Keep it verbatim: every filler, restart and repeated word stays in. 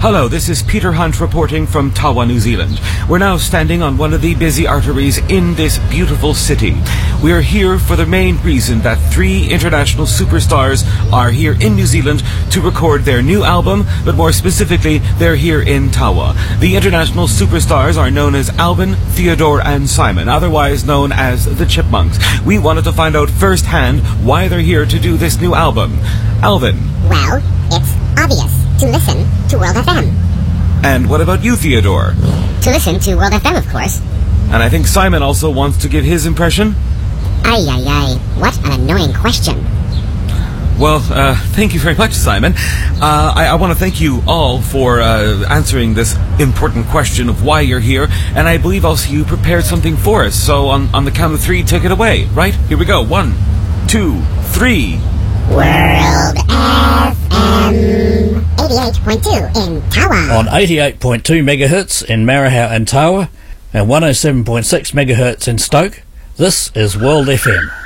Hello, this is Peter Hunt reporting from Tawa, New Zealand. We're now standing on one of the busy arteries in this beautiful city. We are here for the main reason that three international superstars are here in New Zealand to record their new album, but more specifically, they're here in Tawa. The international superstars are known as Alvin, Theodore and Simon, otherwise known as the Chipmunks. We wanted to find out firsthand why they're here to do this new album. Alvin. Well, it's obvious. To listen to World F M. And what about you, Theodore? To listen to World F M, of course. And I think Simon also wants to give his impression. Ay, ay, ay. What an annoying question. Well, uh, thank you very much, Simon. Uh, I, I want to thank you all for uh, answering this important question of why you're here, and I believe also you prepared something for us. So on, on the count of three, take it away, right? Here we go. One, two, three. World F M eighty-eight point two in Tawa. On eighty-eight point two megahertz in Marahau and Tawa, and one oh seven point six megahertz in Stoke, this is World F M.